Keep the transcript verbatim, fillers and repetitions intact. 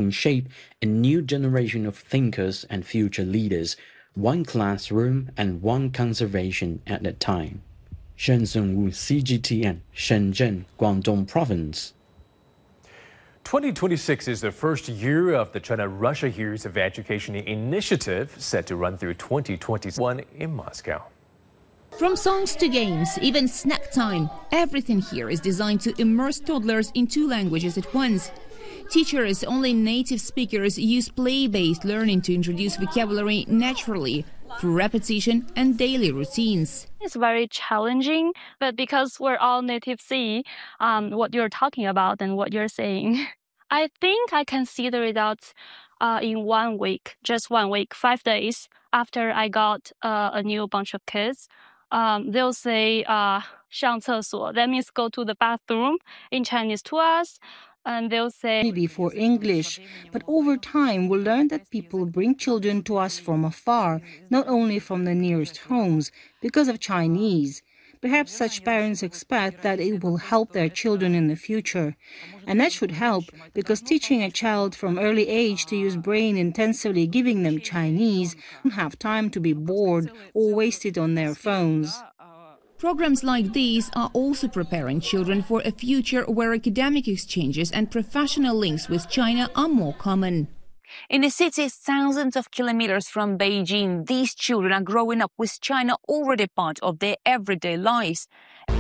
can shape a new generation of thinkers and future leaders, one classroom and one conservation at a time. Shen Zhengwu, C G T N, Shenzhen, Guangdong Province. twenty twenty-six is the first year of the China-Russia Years of Education initiative, set to run through twenty twenty-one in Moscow. From songs to games, even snack time, everything here is designed to immerse toddlers in two languages at once. Teachers, only native speakers, use play-based learning to introduce vocabulary naturally through repetition and daily routines. It's very challenging, but because we're all native see um, what you're talking about and what you're saying, I think I can see the results uh, in one week, just one week, five days after I got uh, a new bunch of kids. Um, they'll say uh, 上厕所, that means go to the bathroom in Chinese to us. And they'll say for English, but over time we'll learn that people bring children to us from afar, not only from the nearest homes, because of Chinese. Perhaps such parents expect that it will help their children in the future. And that should help, because teaching a child from early age to use brain intensively, giving them Chinese, don't have time to be bored or wasted on their phones. Programs like these are also preparing children for a future where academic exchanges and professional links with China are more common. In a city thousands of kilometers from Beijing, these children are growing up with China already part of their everyday lives.